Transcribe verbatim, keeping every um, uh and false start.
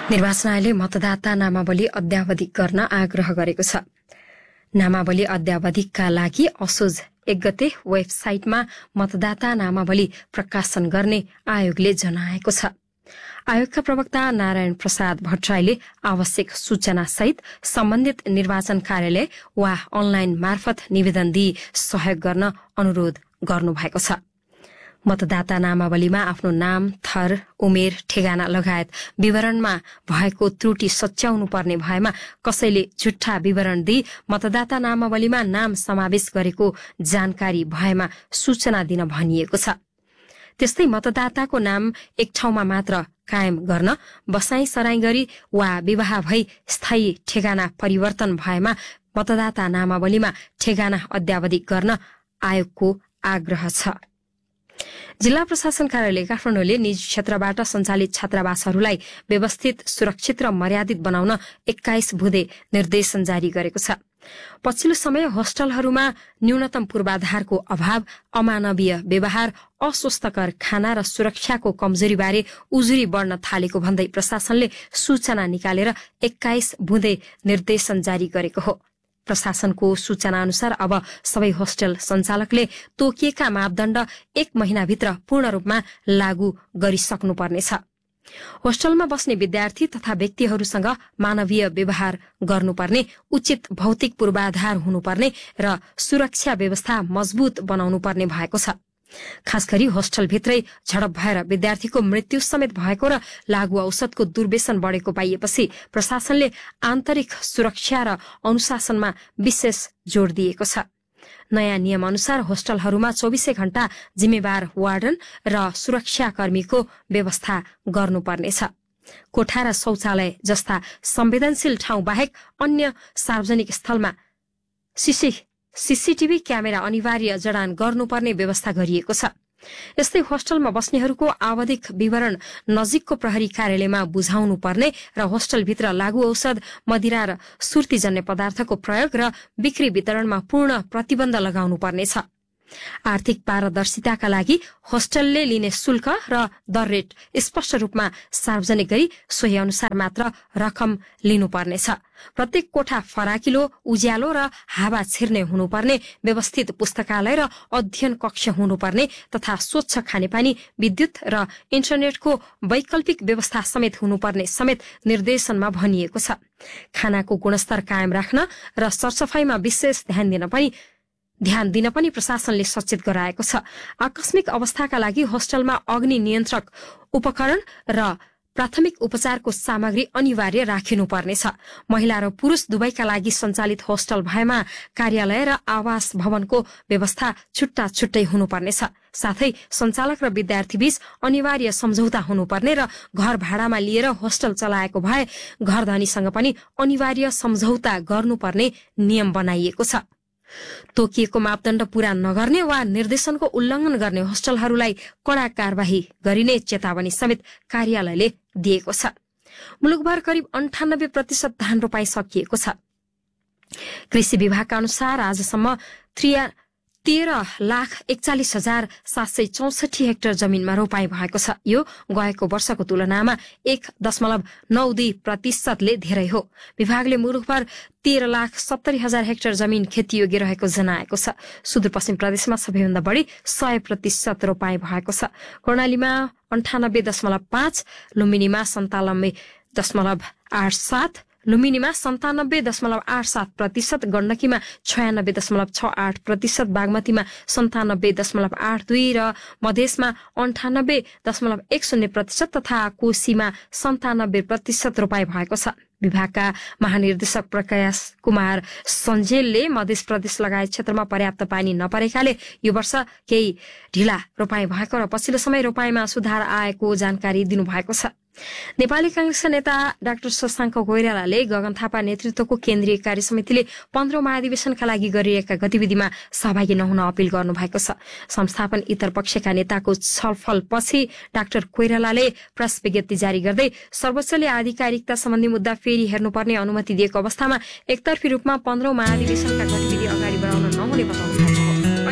निर्वाचन आयोगले मतदाता नामावली अद्यावधिक गर्न आग्रह गरेको छ। नामावली अद्यावधिकका लागि असोज एक गते वेबसाइटमा मतदाता नामावली प्रकाशन गर्ने आयोगले जनाएको छ। आयोगका प्रवक्ता नारायण प्रसाद भट्टराईले आवश्यक सूचना सहित सम्बन्धित निर्वाचन कार्यालय वा अनलाइन मार्फत निवेदन दिई सहयोग गर्न अनुरोध गर्नुभएको छ। मतदाता नामावलीमा आफ्नो नाम, थर, उमेर, ठेगाना लगायत विवरणमा भएको त्रुटि सच्याउनु पर्ने भएमा कसैले झुट्टा विवरण दिई मतदाता नामावलीमा नाम समावेश गरेको जानकारी भएमा सूचना दिन भनिएको छ। त्यस्तै मतदाताको नाम एक ठाउँमा मात्र कायम गर्न, बसाई सराई गरी वा विवाह भई स्थायी ठेगाना परिवर्तन भएमा मतदाता नामावलीमा ठेगाना अद्यावधिक गर्न आयोगको आग्रह छ। जिल्ला प्रशासन कार्यालय काठमाडौँले निजी क्षेत्रबाट सञ्चालित छात्रावासहरूलाई व्यवस्थित, सुरक्षित र मर्यादित बनाउन एक्काइस बुँदे निर्देशन जारी गरेको छ। पछिल्लो समय होस्टलहरूमा न्यूनतम पूर्वाधारको अभाव, अमानवीय व्यवहार, अस्वस्थकर खाना र सुरक्षाको कमजोरीबारे उजुरी बढ्न थालेको भन्दै प्रशासनले सूचना निकालेर एक्काइस बुँदे निर्देशन जारी गरेको हो। प्रशासनको सूचना अनुसार अब सबै होस्टल सञ्चालकले तोकिएका मापदण्ड एक महिनाभित्र पूर्ण रूपमा लागू गरिसक्नुपर्नेछ। होस्टलमा बस्ने विद्यार्थी तथा व्यक्तिहरूसँग मानवीय व्यवहार गर्नुपर्ने, उचित भौतिक पूर्वाधार हुनुपर्ने र सुरक्षा व्यवस्था मजबूत बनाउनुपर्ने भएको छ। खास गरी होस्टलभित्रै झडप भएर विद्यार्थीको मृत्यु समेत भएको र लागू औषधको दुर्व्यसन बढ़ेको पाइएपछि प्रशासनले आन्तरिक सुरक्षा र अनुशासनमा विशेष जोड़ दिएको छ। नयाँ नियम अनुसार होस्टलहरूमा चौबीसै घण्टा जिम्मेवार वार्डन र सुरक्षाकर्मीको व्यवस्था गर्नुपर्नेछ। कोठा र शौचालय जस्ता संवेदनशील ठाउँ बाहेक अन्य सार्वजनिक स्थलमा सिसी सीसीटीभी क्यामेरा अनिवार्य जडान गर्नुपर्ने व्यवस्था गरिएको छ। यस्तै होस्टलमा बस्नेहरूको आवधिक विवरण नजिकको प्रहरी कार्यालयमा बुझाउनु पर्ने र होस्टलभित्र लागू औषध, मदिरा र सुर्तीजन्य पदार्थको प्रयोग र बिक्री वितरणमा पूर्ण प्रतिबन्ध लगाउनु पर्नेछ। आर्थिक पारदर्शिताका लागि होस्टलले लिने शुल्क र दर रेट स्पष्ट रूपमा सार्वजनिक गरी सोही अनुसार मात्र रकम लिनुपर्नेछ। प्रत्येक कोठा फराकिलो, उज्यालो र हावा छिर्ने हुनुपर्ने, व्यवस्थित पुस्तकालय र अध्ययन कक्ष हुनुपर्ने तथा स्वच्छ खानेपानी, विद्युत र इन्टरनेटको वैकल्पिक व्यवस्था समेत हुनुपर्ने समेत निर्देशनमा भनिएको छ। खानाको गुणस्तर कायम राख्न र सरसफाईमा विशेष ध्यान दिन पनि ध्यान दिन पनि प्रशासनले सचेत गराएको छ। आकस्मिक अवस्थाका लागि होस्टलमा अग्नि नियन्त्रक उपकरण र प्राथमिक उपचारको सामग्री अनिवार्य राखिनुपर्नेछ। महिला र पुरूष दुवैका लागि सञ्चालित होस्टल भएमा कार्यालय र आवास भवनको व्यवस्था छुट्टा छुट्टै हुनुपर्नेछ। साथै सञ्चालक र विद्यार्थीबीच अनिवार्य सम्झौता हुनुपर्ने र घर भाडामा लिएर होस्टल चलाएको भए घरधनीसँग पनि अनिवार्य सम्झौता गर्नुपर्ने नियम बनाइएको छ। तोकिएको मापदण्ड पूरा नगर्ने वा निर्देशनको उल्लंघन गर्ने होस्टलहरूलाई कड़ा कार्यवाही गरिने चेतावनी समेत कार्यालयले दिएको छ। मुलुकभर करिब अन्ठानब्बे प्रतिशत धान रोपाई सकिएको छ। कृषि विभागका अनुसार आजसम्म तेह्र लाख एकचालिस हजार सात सय चौसठी हेक्टर जमीनमा रोपाई भएको छ। यो गएको वर्षको तुलनामा एक दशमलव नौ दुई प्रतिशतले धेरै हो। विभागले मुलुकभर तेह्र लाख सत्तरी हजार हेक्टर जमीन खेतीयोग्य रहेको जनाएको छ। सुदूरपश्चिम प्रदेशमा सबैभन्दा बढ़ी सय प्रतिशत रोपाई भएको छ। कर्णालीमा अन्ठानब्बे दशमलव पाँच, लुम्बिनीमा सन्तानब्बे दशमलव आठ सात, लुम्बिनीमा सन्तानब्बे दशमलव आठ सात प्रतिशत, गण्डकीमा छयानब्बे दशमलव छ आठ प्रतिशत, बागमतीमा सन्तानब्बे दशमलव आठ दुई र मधेसमा अन्ठानब्बे दशमलव एक शून्य प्रतिशत तथा कोशीमा सन्तानब्बे प्रतिशत रोपाई भएको छ। विभागका महानिर्देशक प्रकाश कुमार सञ्जेलले मध्य प्रदेश लगायत क्षेत्रमा पर्याप्त पानी नपरेकाले यो वर्ष केही ढिला रोपाई भएको र पछिल्लो समय रोपाईमा सुधार आएको जानकारी दिनुभएको छ। नेपाली कांग्रेसका नेता डाक्टर शशाङ्क कोइरालाले गगन थापा नेतृत्वको केन्द्रीय कार्य समितिले पन्ध्रौं महाधिवेशनका लागि गरिएका गतिविधिमा सहभागी नहुन अपील गर्नुभएको छ। संस्थापन इतर पक्षका नेताको छलफलपछि डाक्टर कोइरालाले प्रेस विज्ञप्ति जारी गर्दै सर्वोच्चले आधिकारिकता सम्बन्धी मुद्दा फेरि हेर्नुपर्ने अनुमति दिएको अवस्थामा एकतर्फी रूपमा पन्ध्रौं महाधिवेशनका गतिविधि अगाडि बढाउन नहुने बताउनु